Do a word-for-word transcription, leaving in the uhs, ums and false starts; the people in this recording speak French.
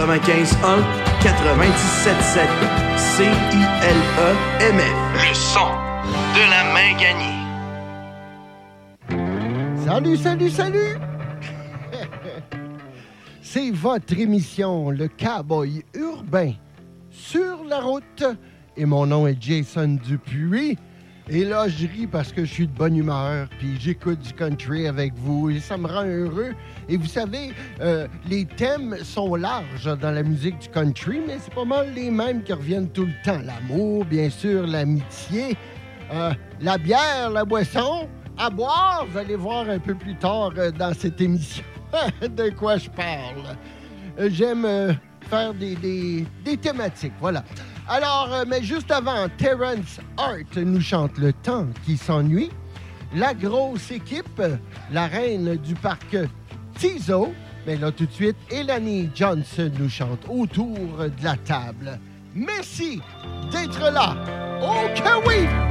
quatre-vingt-quinze un quatre-vingt-dix-sept sept C I L E M F. Le son de la main gagnée. Salut, salut, salut! C'est votre émission, le Cowboy urbain, sur la route. Et mon nom est Jason Dupuis. Et là, je ris parce que je suis de bonne humeur, puis j'écoute du country avec vous, et ça me rend heureux. Et vous savez, euh, les thèmes sont larges dans la musique du country, mais c'est pas mal les mêmes qui reviennent tout le temps. L'amour, bien sûr, l'amitié, euh, la bière, la boisson, à boire. Vous allez voir un peu plus tard euh, dans cette émission de quoi je parle. Euh, j'aime euh, faire des, des, des thématiques, voilà. Alors, euh, mais juste avant, Terrence Hart nous chante Le temps qui s'ennuie. La grosse équipe, la reine du parc Tizo, mais là tout de suite, Elanie Johnson nous chante Autour de la table. Merci d'être là. Oh que oui!